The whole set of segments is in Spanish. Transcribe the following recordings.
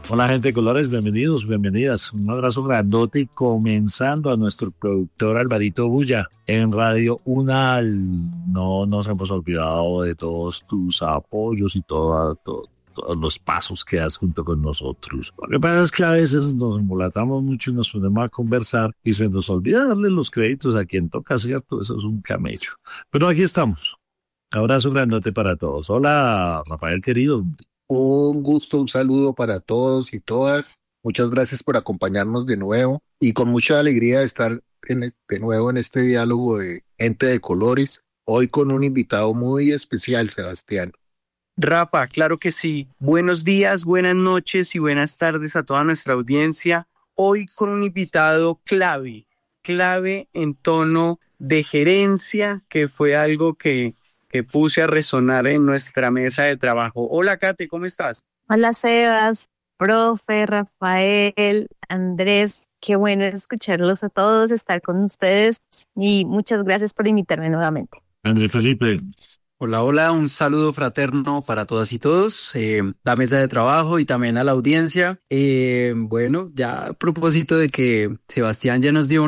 Hola gente de colores, bienvenidos, bienvenidas. Un abrazo grandote y comenzando a nuestro productor Alvarito Bulla en Radio Unal. No nos hemos olvidado de todos tus apoyos y todos los pasos que das junto con nosotros. Lo que pasa es que a veces nos embolatamos mucho y nos ponemos a conversar y se nos olvida darle los créditos a quien toca, ¿cierto? Eso es un camello. Pero aquí estamos. Abrazo grandote para todos. Hola, Rafael querido. Un gusto, un saludo para todos y todas. Muchas gracias por acompañarnos de nuevo y con mucha alegría de estar de nuevo en este diálogo de gente de colores. Hoy con un invitado muy especial, Sebastián. Rafa, claro que sí. Buenos días, buenas noches y buenas tardes a toda nuestra audiencia. Hoy con un invitado clave en tono de gerencia, que fue algo que puse a resonar en nuestra mesa de trabajo. Hola, Kate, ¿cómo estás? Hola Sebas, profe, Rafael, Andrés, qué bueno escucharlos a todos, estar con ustedes y muchas gracias por invitarme nuevamente. André Felipe. Hola, hola, un saludo fraterno para todas y todos, la mesa de trabajo y también a la audiencia. Bueno, ya a propósito de que Sebastián ya nos dio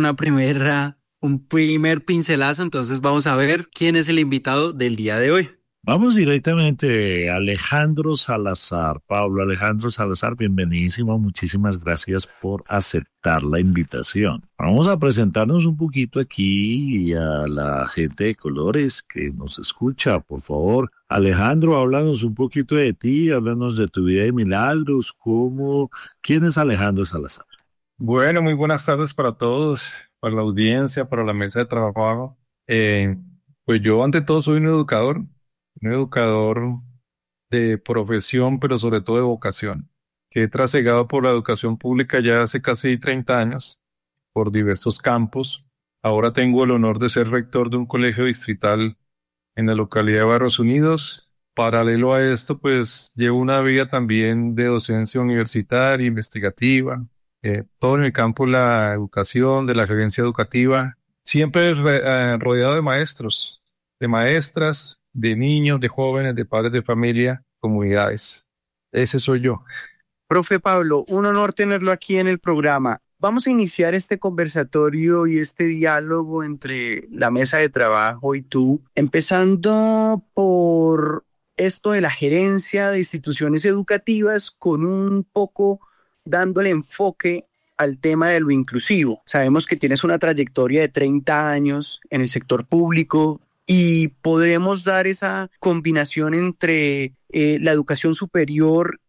un primer pincelazo, entonces vamos a ver quién es el invitado del día de hoy. Vamos directamente a Alejandro Salazar. Pablo Alejandro Salazar, bienvenidísimo. Muchísimas gracias por aceptar la invitación. Vamos a presentarnos un poquito aquí a la gente de colores que nos escucha, por favor. Alejandro, háblanos un poquito de ti, háblanos de tu vida de milagros, ¿quién es Alejandro Salazar? Bueno, muy buenas tardes para todos, para la audiencia, para la mesa de trabajo. Pues yo ante todo soy un educador de profesión, pero sobre todo de vocación, que he trasegado por la educación pública ya hace casi 30 años, por diversos campos. Ahora tengo el honor de ser rector de un colegio distrital en la localidad de Barros Unidos. Paralelo a esto, pues llevo una vida también de docencia universitaria, investigativa, todo en el campo de la educación, de la gerencia educativa, siempre rodeado de maestros, de maestras, de niños, de jóvenes, de padres de familia, comunidades. Ese soy yo. Profe Pablo, un honor tenerlo aquí en el programa. Vamos a iniciar este conversatorio y este diálogo entre la mesa de trabajo y tú, empezando por esto de la gerencia de instituciones educativas con un poco dándole enfoque al tema de lo inclusivo. Sabemos que tienes una trayectoria de 30 años en el sector público y podremos dar esa combinación entre la educación superior